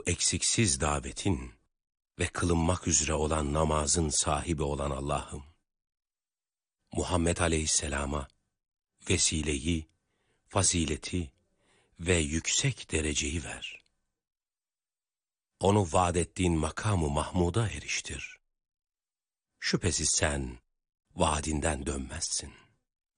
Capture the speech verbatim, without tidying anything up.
eksiksiz davetin ve kılınmak üzere olan namazın sahibi olan Allah'ım, Muhammed Aleyhisselam'a vesileyi, fazileti ve yüksek dereceyi ver. Onu vaad ettiğin makamı Mahmud'a eriştir. Şüphesiz sen vaadinden dönmezsin.